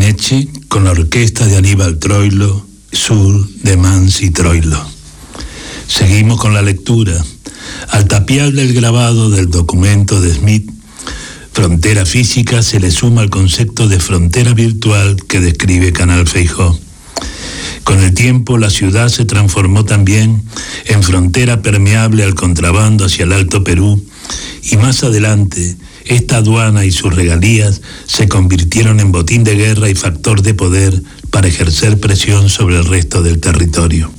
Goyeneche con la orquesta de Aníbal Troilo, Sur de Mans y Troilo. Seguimos con la lectura. Al tapial del grabado del documento de Smith, frontera física, se le suma el concepto de frontera virtual que describe Canal Feijó. Con el tiempo, la ciudad se transformó también en frontera permeable al contrabando hacia el Alto Perú, y más adelante, esta aduana y sus regalías se convirtieron en botín de guerra y factor de poder para ejercer presión sobre el resto del territorio.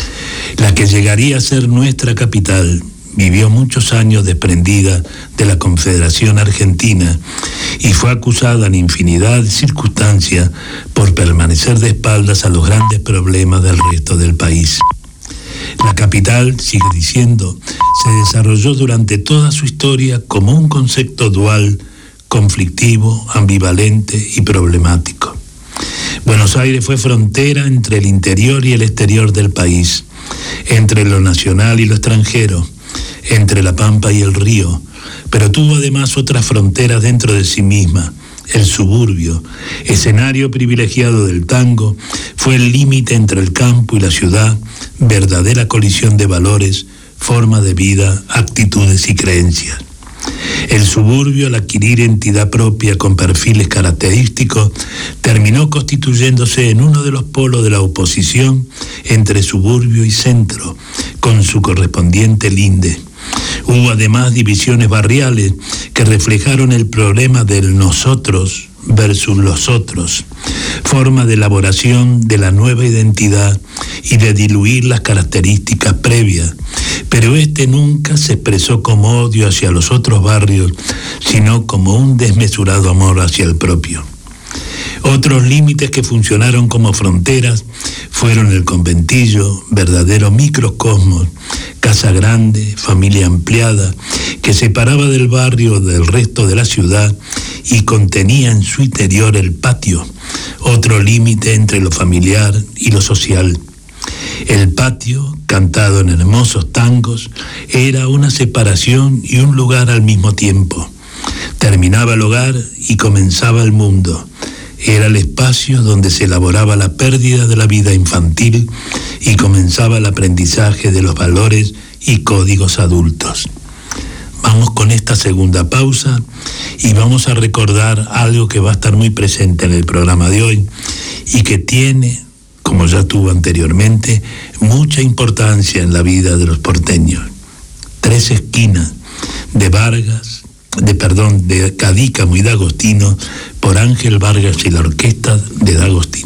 La que llegaría a ser nuestra capital vivió muchos años desprendida de la Confederación Argentina y fue acusada en infinidad de circunstancias por permanecer de espaldas a los grandes problemas del resto del país. La capital, sigue diciendo, se desarrolló durante toda su historia como un concepto dual, conflictivo, ambivalente y problemático. Buenos Aires fue frontera entre el interior y el exterior del país, entre lo nacional y lo extranjero, entre la Pampa y el río, pero tuvo además otras fronteras dentro de sí misma. El suburbio, escenario privilegiado del tango, fue el límite entre el campo y la ciudad, verdadera colisión de valores, forma de vida, actitudes y creencias. El suburbio, al adquirir entidad propia con perfiles característicos, terminó constituyéndose en uno de los polos de la oposición entre suburbio y centro, con su correspondiente linde. Hubo además divisiones barriales que reflejaron el problema del nosotros versus los otros, forma de elaboración de la nueva identidad y de diluir las características previas, pero este nunca se expresó como odio hacia los otros barrios, sino como un desmesurado amor hacia el propio. Otros límites que funcionaron como fronteras fueron el conventillo, verdadero microcosmos, casa grande, familia ampliada, que separaba del barrio del resto de la ciudad y contenía en su interior el patio, otro límite entre lo familiar y lo social. El patio, cantado en hermosos tangos, era una separación y un lugar al mismo tiempo. Terminaba el hogar y comenzaba el mundo. Era el espacio donde se elaboraba la pérdida de la vida infantil y comenzaba el aprendizaje de los valores y códigos adultos. Vamos con esta segunda pausa y vamos a recordar algo que va a estar muy presente en el programa de hoy y que tiene, como ya tuvo anteriormente, mucha importancia en la vida de los porteños. Tres esquinas de Cadícamo y D'Agostino, por Ángel Vargas y la orquesta de D'Agostino.